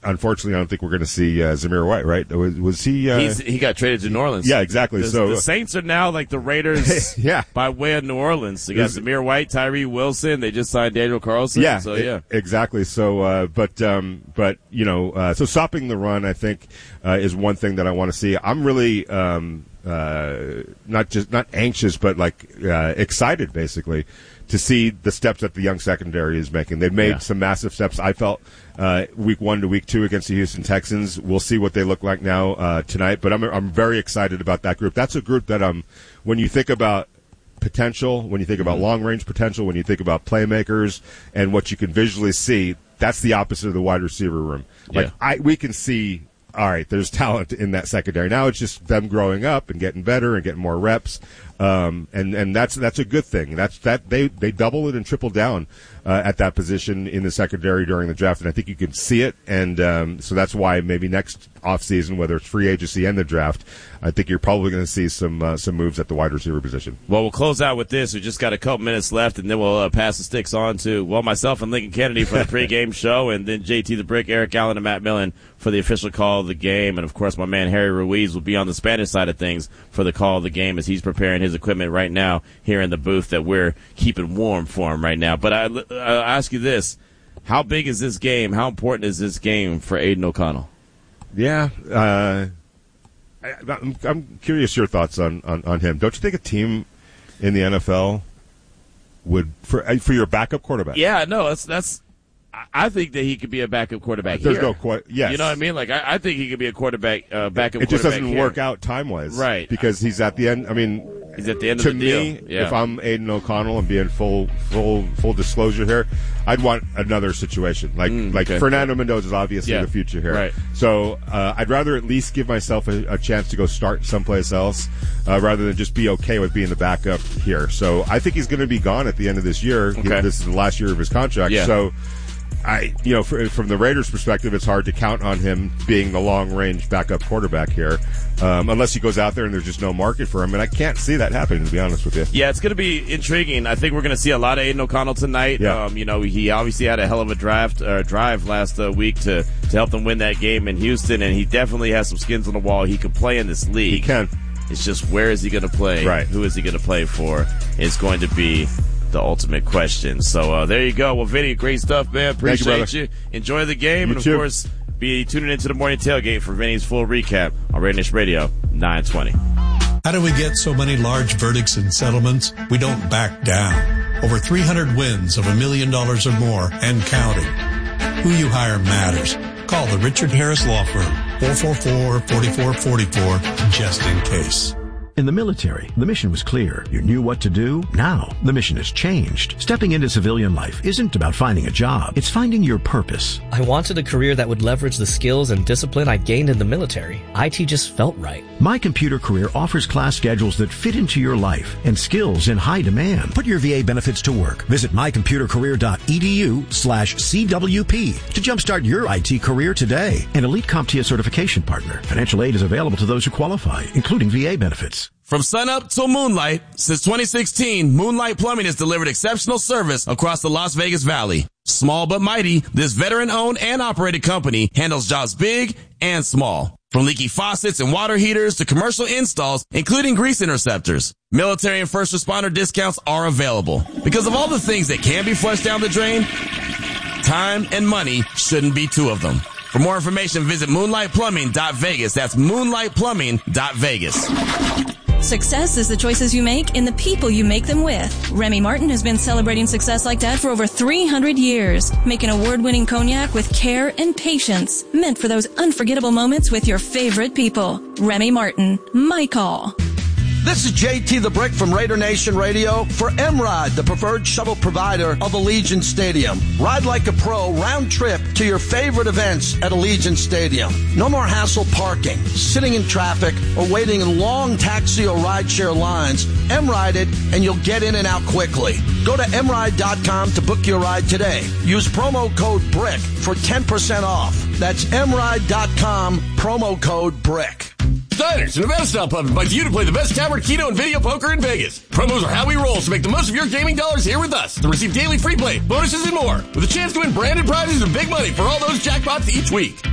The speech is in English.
unfortunately, I don't think we're going to see Zamir White, right? Was he? He got traded to New Orleans. Yeah, exactly. The Saints are now like the Raiders yeah. by way of New Orleans. They got Zamir White, Tyree Wilson. They just signed Daniel Carlson. Yeah, so, exactly. So, but so stopping the run, I think, is one thing that I want to see. I'm really not anxious, but excited, basically, to see the steps that the young secondary is making. They've made some massive steps. I felt week 1 to week 2 against the Houston Texans. We'll see what they look like now tonight. But I'm very excited about that group. That's a group that when you think about potential, when you think about long range potential, when you think about playmakers and what you can visually see, that's the opposite of the wide receiver room. We can see. All right, there's talent in that secondary. Now it's just them growing up and getting better and getting more reps, and that's a good thing. They double it and triple down at that position in the secondary during the draft, and I think you can see it. And so that's why maybe next offseason, whether it's free agency and the draft, I think you're probably going to see some moves at the wide receiver position. Well, we'll close out with this. We just got a couple minutes left, and then we'll pass the sticks on to myself and Lincoln Kennedy for the pregame show, and then JT the Brick, Eric Allen, and Matt Millen for the official call of the game. And, of course, my man Harry Ruiz will be on the Spanish side of things for the call of the game as he's preparing his equipment right now here in the booth that we're keeping warm for him right now. But I'll ask you this. How big is this game? How important is this game for Aiden O'Connell? Yeah. I'm curious your thoughts on him. Don't you think a team in the NFL would, for your backup quarterback? Yeah, no, that's I think that he could be a backup quarterback There's here. Yes. You know what I mean? Like, I think he could be a quarterback, backup quarterback. It just doesn't here. work out time-wise. Right. Because he's at the end. I mean, he's at the end of the deal. To me, if I'm Aiden O'Connell and being full disclosure here, I'd want another situation. Like Fernando Mendoza is obviously the future here. Right. So I'd rather at least give myself a chance to go start someplace else rather than just be okay with being the backup here. So I think he's going to be gone at the end of this year. Okay. This is the last year of his contract. Yeah. So from the Raiders' perspective, it's hard to count on him being the long-range backup quarterback here, unless he goes out there and there's just no market for him. And I can't see that happening, to be honest with you. Yeah, it's going to be intriguing. I think we're going to see a lot of Aiden O'Connell tonight. Yeah. He obviously had a hell of a drive last week to help them win that game in Houston, and he definitely has some skins on the wall. He could play in this league. He can. It's just where is he going to play? Right. Who is he going to play for? It's going to be the ultimate question. So there you go. Well, Vinny, great stuff, man. Appreciate you. Enjoy the game. You and, of too. course, be tuning into the morning tailgate for Vinny's full recap on Raider Nation Radio 920. How do we get so many large verdicts and settlements? We don't back down. Over 300 wins of $1 million or more and counting. Who you hire matters. Call the Richard Harris Law Firm, 444-4444, just in case. In the military, the mission was clear. You knew what to do. Now, the mission has changed. Stepping into civilian life isn't about finding a job. It's finding your purpose. I wanted a career that would leverage the skills and discipline I gained in the military. IT just felt right. My Computer Career offers class schedules that fit into your life and skills in high demand. Put your VA benefits to work. Visit mycomputercareer.edu/CWP to jumpstart your IT career today. An elite CompTIA certification partner. Financial aid is available to those who qualify, including VA benefits. From sunup till moonlight, since 2016, Moonlight Plumbing has delivered exceptional service across the Las Vegas Valley. Small but mighty, this veteran-owned and operated company handles jobs big and small. From leaky faucets and water heaters to commercial installs, including grease interceptors. Military and first responder discounts are available. Because of all the things that can be flushed down the drain, time and money shouldn't be two of them. For more information, visit moonlightplumbing.vegas. That's moonlightplumbing.vegas. Success is the choices you make and the people you make them with. Remy Martin has been celebrating success like that for over 300 years, making award-winning cognac with care and patience, meant for those unforgettable moments with your favorite people. Remy Martin, my call. This is JT the Brick from Raider Nation Radio for MRIDE, the preferred shuttle provider of Allegiant Stadium. Ride like a pro, round trip to your favorite events at Allegiant Stadium. No more hassle parking, sitting in traffic, or waiting in long taxi or rideshare lines. MRIDE it, and you'll get in and out quickly. Go to MRIDE.com to book your ride today. Use promo code BRICK for 10% off. That's MRIDE.com, promo code BRICK. Diners, Nevada-style pub invites you to play the best tower, keno, and video poker in Vegas. Promos are how we roll, so make the most of your gaming dollars here with us to receive daily free play, bonuses, and more, with a chance to win branded prizes and big money for all those jackpots each week.